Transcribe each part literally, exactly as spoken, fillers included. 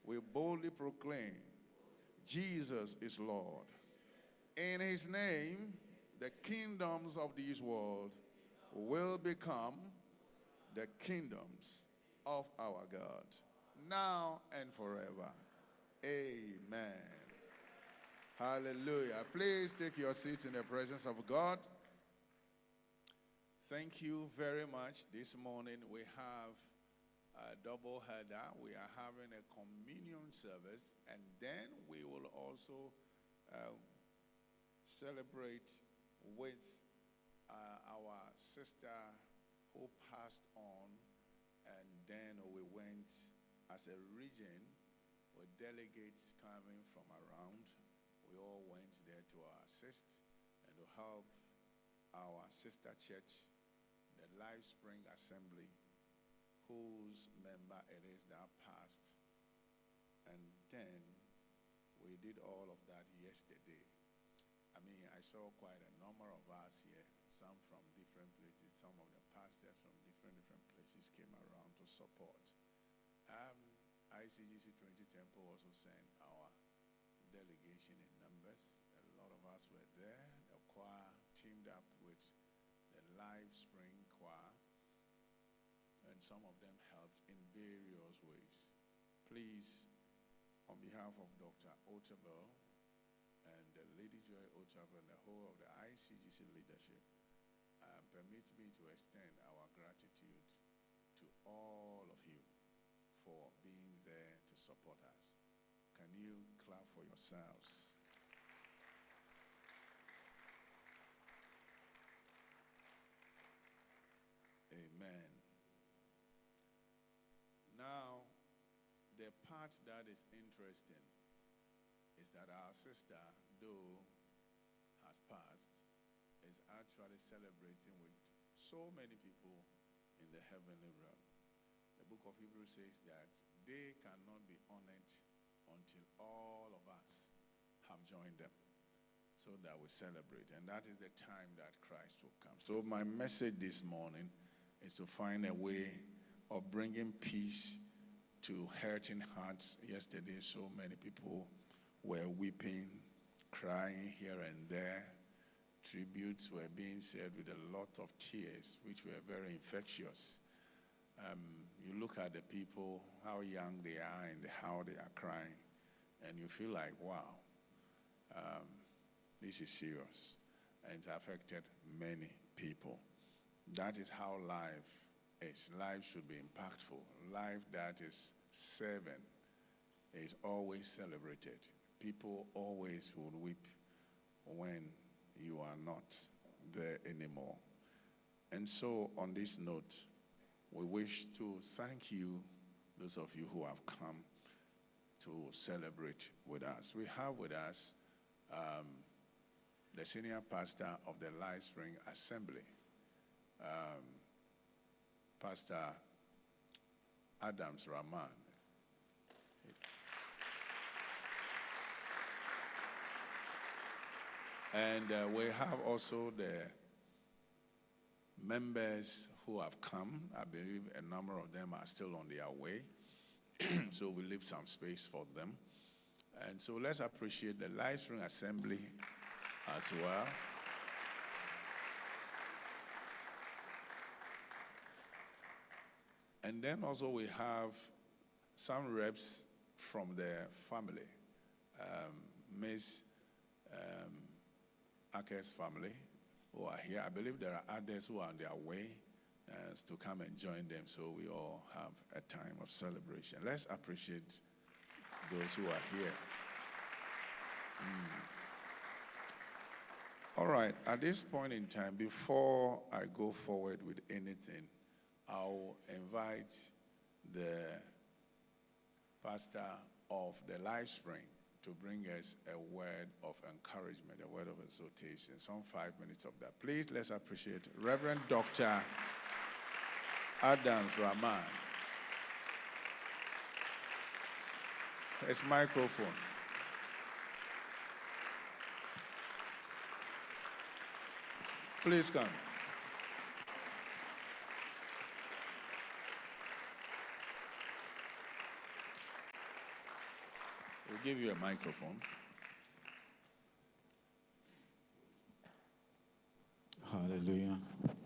we boldly proclaim Jesus is Lord. In his name, the kingdoms of this world will become the kingdoms of our God, now and forever. Amen. Hallelujah. Please take your seats in the presence of God. Thank you very much. This morning we have a double header. We are having a communion service, and then we will also uh, celebrate with uh, our sister who passed on, and then we went as a region with delegates coming from around. We all went there to assist and to help our sister church, the Life Spring Assembly, whose member it is that passed. And then we did all of that yesterday. I mean, I saw quite a number of us here, some from different places. Some of the pastors from different different places came around to support. Um, I C G C Trinity Temple also sent our delegation in numbers. A lot of us were there. The choir teamed up with the Live Spring Choir, and some of them helped in various ways. Please, on behalf of Doctor Otabel and uh, Lady Joy Otabel and the whole of the I C G C leadership, uh, permit me to extend our gratitude to all of you for being there to support us. Can you clap for yourselves? Amen. Now, the part that is interesting is that our sister, though has passed, is actually celebrating with so many people in the heavenly realm. The book of Hebrews says that they cannot be honored until all of us have joined them, so that we celebrate. And that is the time that Christ will come. So my message this morning is to find a way of bringing peace to hurting hearts. Yesterday, so many people were weeping, crying here and there. Tributes were being said with a lot of tears, which were very infectious. Um, you look at the people, how young they are and how they are crying, and you feel like, wow, um, this is serious. And it affected many people. That is how life is. Life should be impactful. Life that is serving is always celebrated. People always would weep when you are not there anymore. And so on this note, we wish to thank you, those of you who have come to celebrate with us. We have with us um, the senior pastor of the Life Spring Assembly, um, Pastor Adams Rahman. And uh, we have also the members who have come. I believe a number of them are still on their way. So we leave some space for them. And so let's appreciate the Life Spring Assembly as well. And then also we have some reps from the family. Um, Miss Um, Aker's family who are here. I believe there are others who are on their way uh, to come and join them, so we all have a time of celebration. Let's appreciate those who are here. Mm. All right, at this point in time, before I go forward with anything, I'll invite the pastor of the Life Spring to bring us a word of encouragement, a word of exhortation, some five minutes of that. Please, let's appreciate Reverend Doctor Adams Rahman. His microphone. Please come. We'll give you a microphone. Hallelujah.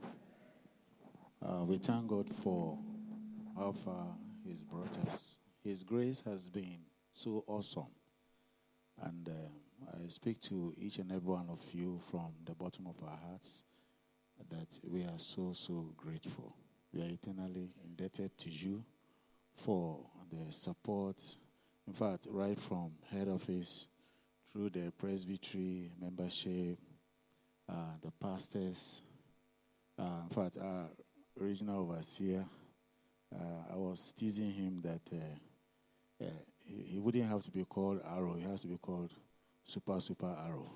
Uh, we thank God for how far He's brought us. His grace has been so awesome. And uh, I speak to each and every one of you from the bottom of our hearts that we are so, so grateful. We are eternally indebted to you for the support. In fact, right from head office through the presbytery membership, uh, the pastors, uh, in fact, our regional overseer, uh, I was teasing him that uh, uh, he, he wouldn't have to be called Arrow, he has to be called Super, Super Arrow.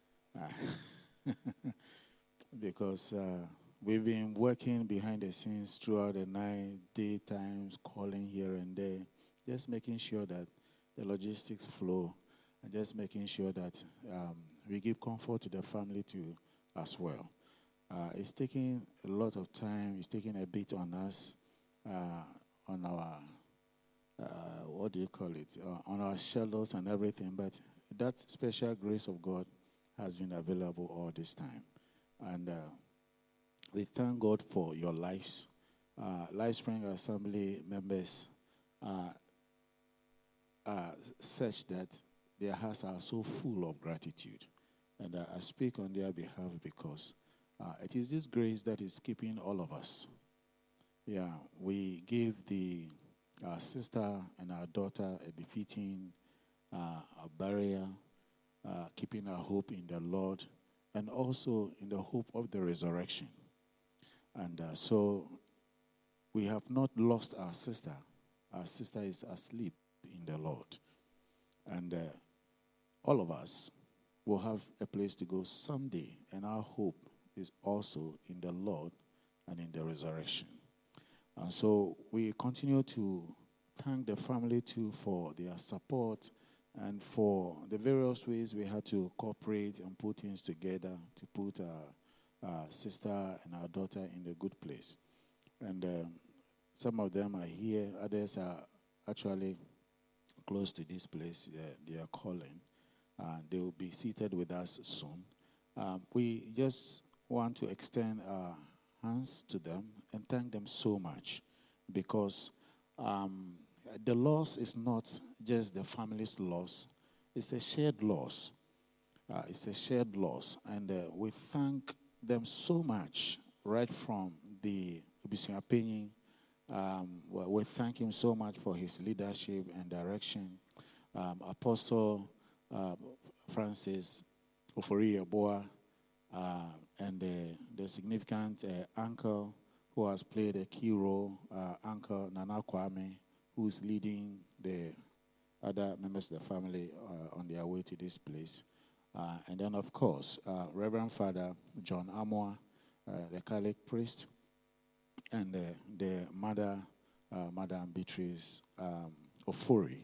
Uh, because uh, we've been working behind the scenes throughout the night, daytimes, calling here and there, just making sure that the logistics flow, and just making sure that um, we give comfort to the family too as well. Uh, it's taking a lot of time. It's taking a bit on us, uh, on our, uh, what do you call it, uh, on our schedules and everything. But that special grace of God has been available all this time. And uh, we thank God for your lives. Uh, Lifespring Assembly members uh, are such that their hearts are so full of gratitude. And uh, I speak on their behalf because uh, it is this grace that is keeping all of us. Yeah, we give the our sister and our daughter a befitting uh, a barrier, uh, keeping our hope in the Lord, and also in the hope of the resurrection. And uh, so we have not lost our sister. Our sister is asleep in the Lord. And uh, all of us will have a place to go someday, and our hope is also in the Lord and in the resurrection. And so we continue to thank the family too for their support and for the various ways we had to cooperate and put things together to put our, our sister and our daughter in a good place. And um, some of them are here, others are actually close to this place. Uh, they are calling. Uh, they will be seated with us soon. Um, we just want to extend our hands to them and thank them so much, because um, the loss is not just the family's loss, it's a shared loss. Uh, it's a shared loss, and uh, we thank them so much, right from the Obisua Penny. Um, well, we thank him so much for his leadership and direction. Um, Apostle uh, Francis Ofori-Yeboah, uh, and the, the significant uh, uncle who has played a key role, uh, Uncle Nana Kwame, who is leading the other members of the family uh, on their way to this place. Uh, and then, of course, uh, Reverend Father John Amoa, uh, the Catholic priest, and uh, the mother, uh, Madam Beatrice um, Ofori.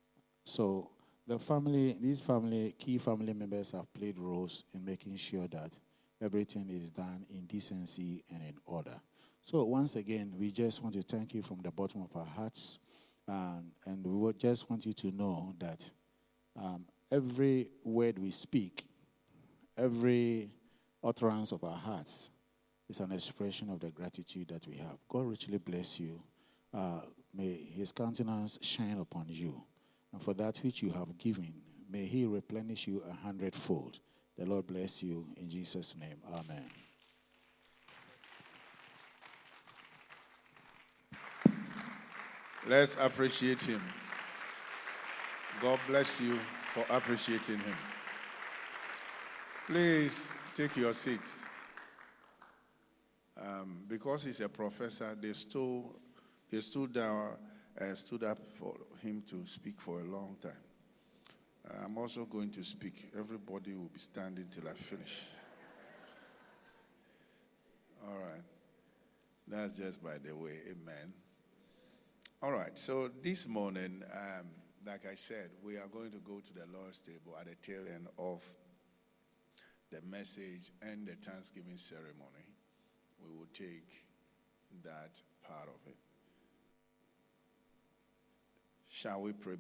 So the family, these family, key family members have played roles in making sure that everything is done in decency and in order. So once again, we just want to thank you from the bottom of our hearts, um, and we would just want you to know that um, every word we speak, every utterance of our hearts is an expression of the gratitude that we have. God richly bless you. Uh, may his countenance shine upon you. And for that which you have given, may he replenish you a hundredfold. The Lord bless you in Jesus' name. Amen. Let's appreciate him. God bless you for appreciating him. Please take your seats. Um, because he's a professor, they stole, they stood down and stood up for him to speak for a long time. I'm also going to speak. Everybody will be standing till I finish. All right. That's just by the way. Amen. All right. So this morning, um, like I said, we are going to go to the Lord's table at the tail end of the message and the Thanksgiving ceremony. We will take that part of it. Shall we pray